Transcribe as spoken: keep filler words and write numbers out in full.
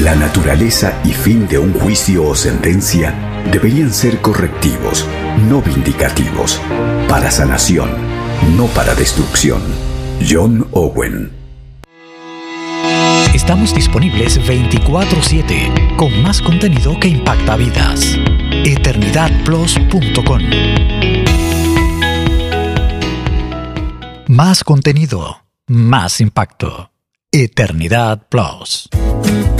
La naturaleza y fin de un juicio o sentencia deberían ser correctivos, no vindicativos, para sanación, no para destrucción. John Owen. Estamos disponibles veinticuatro siete con más contenido que impacta vidas. eternidad plus punto com. Más contenido, más impacto. Eternidad Plus.